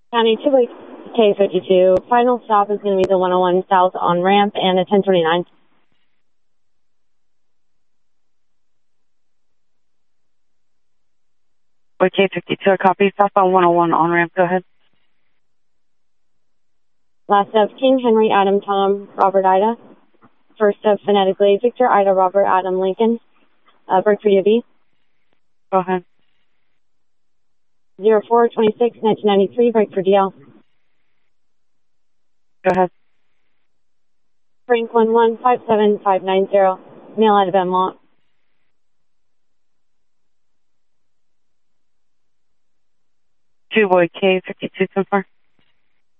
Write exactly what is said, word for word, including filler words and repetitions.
County two K fifty-two. Final stop is going to be the one oh one South on ramp and a ten twenty-nine. K fifty-two, I copy. Southbound one oh one on ramp. Go ahead. Last of King, Henry, Adam, Tom, Robert, Ida. First of phonetically, Victor, Ida, Robert, Adam, Lincoln. Uh, break for U V. Go ahead. zero four twenty-six nineteen ninety-three, break for D L. Go ahead. Frank one one five seven five nine zero, mail out of Emlot. Two boy K fifty-two so far.